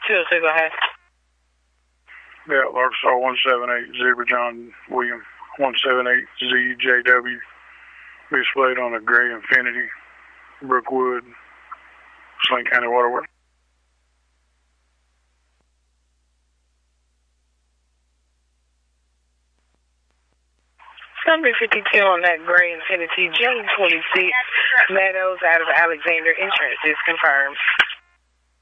202, go ahead. Yeah, Arkansas 178, Zebra John William 178, ZJW. Displayed on a gray Infiniti, Brookwood, Sling County Waterworks. Number 52 on that gray Infiniti, June 26, Meadows out of Alexander. Insurance is confirmed.